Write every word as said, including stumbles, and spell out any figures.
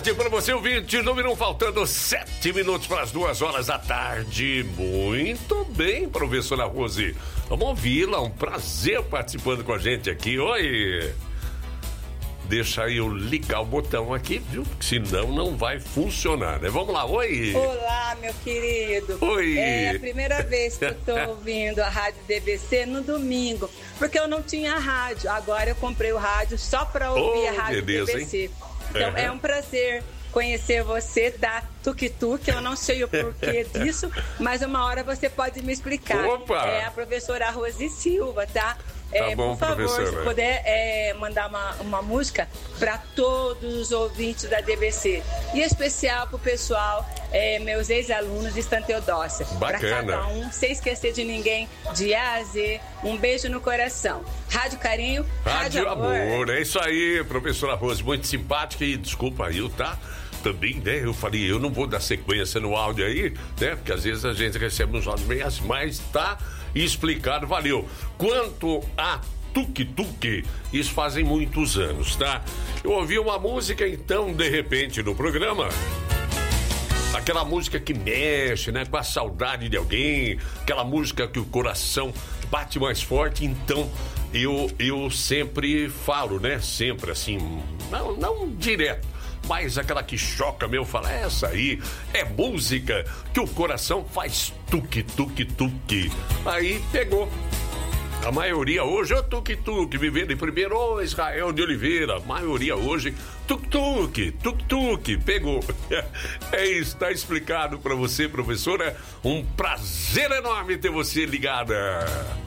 tarde para você, ouvinte, número um, faltando sete minutos para as duas horas da tarde. Muito bem, professora Rose. Vamos ouvi-la, um prazer participando com a gente aqui. Oi! Deixa eu ligar o botão aqui, viu? Porque senão não vai funcionar, né? Vamos lá, oi! Olá, meu querido. Oi! É a primeira vez que eu tô ouvindo a Rádio D B C no domingo, porque eu não tinha rádio. Agora eu comprei o rádio só pra ouvir oh, a Rádio beleza, D B C. Hein? Então uhum. é um prazer conhecer você da Tuk-Tuk. Eu não sei o porquê disso, mas uma hora você pode me explicar. Opa! É a professora Rose Silva, tá? Tá É, bom, por favor, professora. se puder é, mandar uma, uma música para todos os ouvintes da D B C. E especial para o pessoal, é, meus ex-alunos de Santa Eudócia. Para cada um, sem esquecer de ninguém, de A a Z. Um beijo no coração. Rádio Carinho, Rádio, Rádio Amor. Amor. É isso aí, professora Rose. Muito simpática e desculpa aí, tá? Também, né? Eu falei, eu não vou dar sequência no áudio aí, né? Porque às vezes a gente recebe uns áudios meio assim, mas tá explicado, valeu. Quanto a Tuk-Tuk, isso fazem muitos anos, tá? Eu ouvi uma música, então, de repente, no programa, aquela música que mexe, né? Com a saudade de alguém, aquela música que o coração bate mais forte, então eu, eu sempre falo, né? Sempre assim, não, não direto, mas aquela que choca meu, fala, essa aí é música que o coração faz tuk-tuk-tuk. Aí pegou. A maioria hoje é tuk-tuk, vivendo em primeiro, ô Israel de Oliveira. A maioria hoje, tuk-tuk, tuk-tuk, pegou. É isso, tá explicado pra você, professora. Um prazer enorme ter você ligada.